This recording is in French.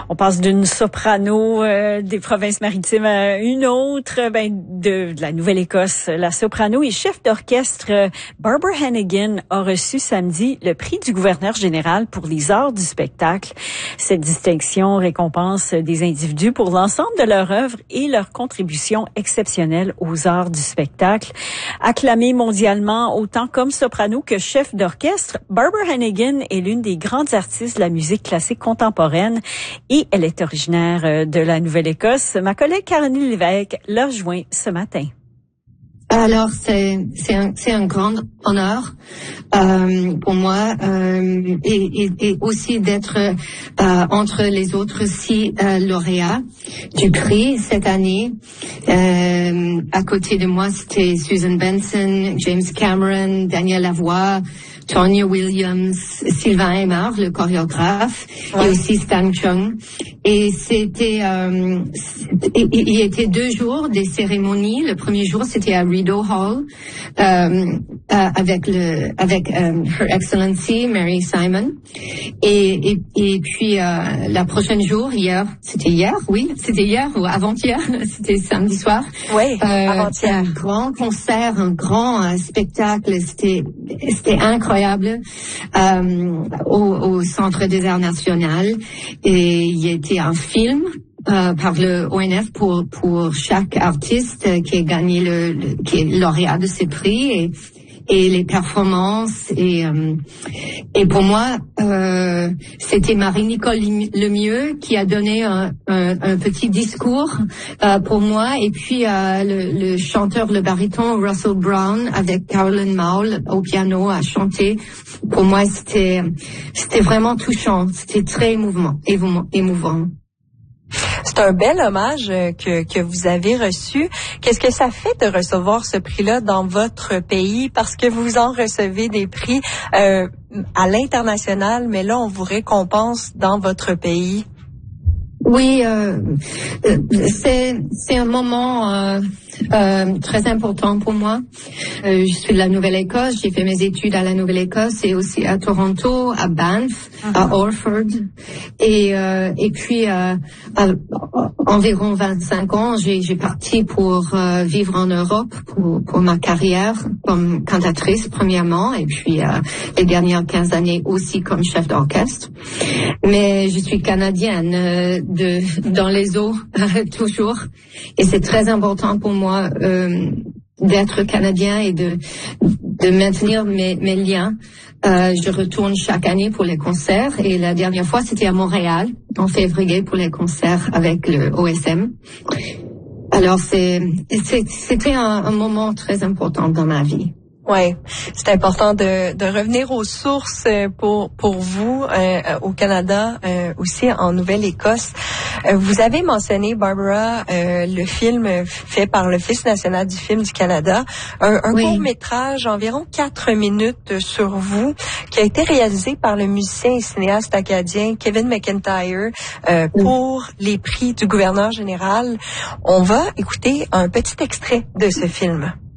On passe d'une soprano des Provinces-Maritimes à une autre, de la Nouvelle-Écosse. La soprano et chef d'orchestre Barbara Hannigan a reçu samedi le prix du gouverneur général pour les arts du spectacle. Cette distinction récompense des individus pour l'ensemble de leur œuvre et leur contribution exceptionnelle aux arts du spectacle. Acclamée mondialement autant comme soprano que chef d'orchestre, Barbara Hannigan est l'une des grandes artistes de la musique classique contemporaine et elle est originaire de la Nouvelle-Écosse. Ma collègue Caroline Lévesque l'a rejoint ce matin. Alors c'est un grand honneur pour moi et aussi d'être entre les autres 6 lauréats du prix cette année. À côté de moi, c'était Susan Benson, James Cameron, Daniel Lavoie, Tonya Williams, Sylvain Aymar, le chorégraphe, et aussi Stan Chung. Et c'était, il y était 2 jours des cérémonies. Le premier jour, c'était à Rideau Hall, avec Her Excellency Mary Simon. Et puis, la prochaine jour, c'était hier ou avant-hier, c'était samedi soir. Oui, avant-hier. Un grand concert, un grand spectacle. C'était incroyable. Au Centre des Arts Nationaux, et il y était un film par le ONF pour chaque artiste qui a gagné qui est lauréat de ces prix, et les performances, et pour moi c'était Marie-Nicole Lemieux qui a donné un petit discours pour moi, et puis le chanteur, le baryton Russell Brown avec Carolyn Maul au piano a chanté. Pour moi c'était vraiment touchant, c'était très émouvant. C'est un bel hommage que vous avez reçu. Qu'est-ce que ça fait de recevoir ce prix-là dans votre pays? Parce que vous en recevez des prix à l'international, mais là, on vous récompense dans votre pays. Oui, c'est un moment très important pour moi. Je suis de la Nouvelle-Écosse, j'ai fait mes études à la Nouvelle-Écosse et aussi à Toronto, à Banff, à Orford, et puis environ 25 ans, j'ai parti pour vivre en Europe pour ma carrière comme cantatrice premièrement, et puis les dernières 15 années aussi comme chef d'orchestre. Mais je suis canadienne dans les eaux toujours, et c'est très important pour moi d'être canadien et de maintenir mes liens. Je retourne chaque année pour les concerts, et la dernière fois c'était à Montréal en février pour les concerts avec le OSM. Alors c'était un moment très important dans ma vie. Ouais, c'est important de revenir aux sources pour vous au Canada, aussi en Nouvelle-Écosse. Vous avez mentionné, Barbara, le film fait par l'Office national du film du Canada, un court-métrage environ 4 minutes sur vous, qui a été réalisé par le musicien et cinéaste acadien Kevin McIntyre pour les prix du gouverneur général. On va écouter un petit extrait de ce film.